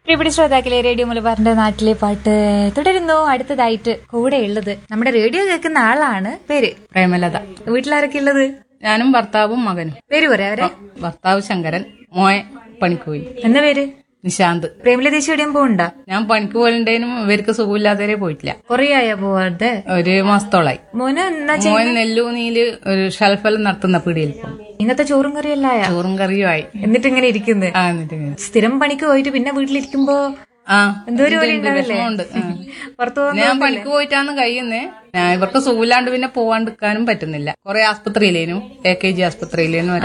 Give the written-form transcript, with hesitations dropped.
പ്രിയപ്പെട്ട ശ്രോതാക്കളെ, റേഡിയോ മലബാറിന്റെ നാട്ടിലെ പാട്ട് തുടരുന്നു. അടുത്തതായിട്ട് കൂടെ ഉള്ളത് നമ്മുടെ റേഡിയോ കേൾക്കുന്ന ആളാണ്. പേര് പ്രേമലത. വീട്ടിലാരൊക്കെ ഉള്ളത്? ഞാനും ഭർത്താവും മകനും. പേര് പറയാ അവരെ. ഭർത്താവ് ശങ്കരൻ, മോയെ പണിക്ക് പോയി. എന്താ പേര്? നിശാന്ത്. പ്രേമലദേശി എവിടെയും പോകണ്ട? ഞാൻ പണിക്ക് പോലുണ്ടേനും ഇവർക്ക് സുഖമില്ലാത്തവരെ പോയിട്ടില്ല. കൊറേയായ പോവാതെ? ഒരു മാസത്തോളായി. മോന് എന്നാ മോൻ നെല്ലൂനിയില് ഒരു ഷെൽഫെല്ലാം നടത്തുന്ന പീടിയിൽ പോകും. ഇന്നത്തെ ചോറും കറിയല്ലായ? ചോറും കറിയും ആയി. എന്നിട്ട് ഇങ്ങനെ ഇരിക്കുന്നത്? സ്ഥിരം പണിക്ക് പോയിട്ട് പിന്നെ വീട്ടിലിരിക്കുമ്പോ എന്തോ ഒരു വിഷമമുണ്ട്. പുറത്തു ഞാൻ പണിക്ക് പോയിട്ടാണ് കഴിയുന്നേ. ഇവർക്ക് സുഖമില്ലാണ്ട് പിന്നെ പോവാണ്ടിരിക്കാനും പറ്റുന്നില്ല. കുറെ ആസ്പത്രിയിലേനും AKG ആസ്പത്രിയിലേനും